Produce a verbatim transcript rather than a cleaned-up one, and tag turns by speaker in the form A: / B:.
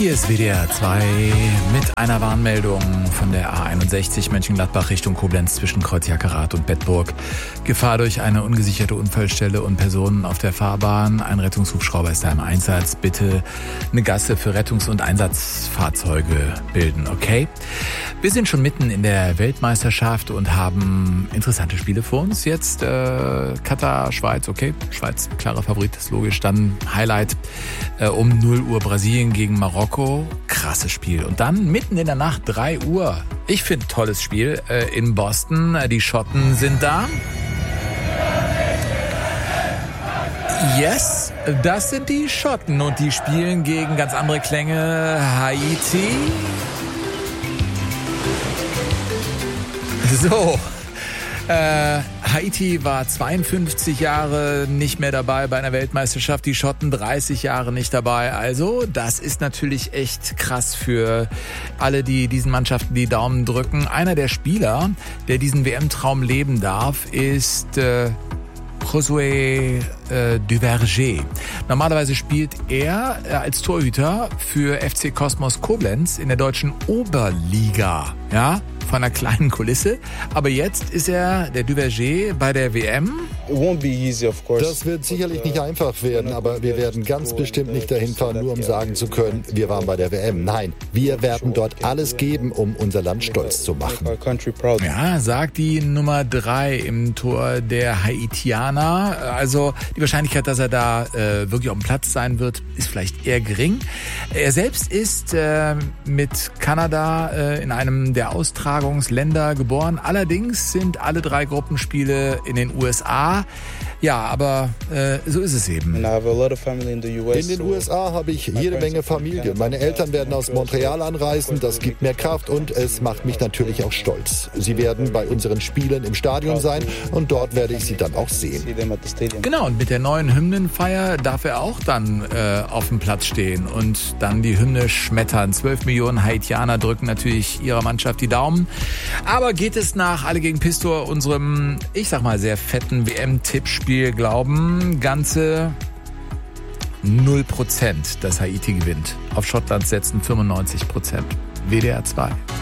A: Hier ist W D R zwei mit einer Warnmeldung von der A einundsechzig Mönchengladbach Richtung Koblenz zwischen Kreuz-Jackerath und Bedburg. Gefahr durch eine ungesicherte Unfallstelle und Personen auf der Fahrbahn. Ein Rettungshubschrauber ist da im Einsatz. Bitte eine Gasse für Rettungs- und Einsatzfahrzeuge bilden, okay? Wir sind schon mitten in der Weltmeisterschaft und haben interessante Spiele vor uns. Jetzt äh, Katar, Schweiz, okay? Schweiz, klarer Favorit, ist logisch. Dann Highlight äh, um null Uhr Brasilien gegen Marokko. Krasses Spiel. Und dann mitten in der Nacht, drei Uhr. Ich finde, tolles Spiel äh, in Boston. Die Schotten sind da. Yes, das sind die Schotten. Und die spielen gegen ganz andere Klänge. Haiti. So. Äh, Haiti war zweiundfünfzig Jahre nicht mehr dabei bei einer Weltmeisterschaft, die Schotten dreißig Jahre nicht dabei. Also das ist natürlich echt krass für alle, die diesen Mannschaften die Daumen drücken. Einer der Spieler, der diesen W M-Traum leben darf, ist äh, Josué äh, Duverger. Normalerweise spielt er äh, als Torhüter für F C Kosmos Koblenz in der deutschen Oberliga. Ja, von einer kleinen Kulisse. Aber jetzt ist er, der Duverger, bei der W M.
B: Das wird sicherlich nicht einfach werden, aber wir werden ganz bestimmt nicht dahin fahren, nur um sagen zu können, wir waren bei der W M. Nein, wir werden dort alles geben, um unser Land stolz zu machen.
A: Ja, sagt die Nummer drei im Tor der Haitianer. Also die Wahrscheinlichkeit, dass er da äh, wirklich auf dem Platz sein wird, ist vielleicht eher gering. Er selbst ist äh, mit Kanada äh, in einem der Austragungsländer geboren. Allerdings sind alle drei Gruppenspiele in den U S A. Ja, aber äh, so ist es eben.
B: In den U S A habe ich jede Menge Familie. Meine Eltern werden aus Montreal anreisen, das gibt mir Kraft und es macht mich natürlich auch stolz. Sie werden bei unseren Spielen im Stadion sein und dort werde ich sie dann auch sehen.
A: Genau, und mit der neuen Hymnenfeier darf er auch dann äh, auf dem Platz stehen und dann die Hymne schmettern. Zwölf Millionen Haitianer drücken natürlich ihrer Mannschaft die Daumen. Aber geht es nach Alle gegen Pistor, unserem, ich sag mal, sehr fetten W M-Tippspiel, glauben ganze null Prozent, dass Haiti gewinnt. Auf Schottland setzen fünfundneunzig Prozent. W D R zwei.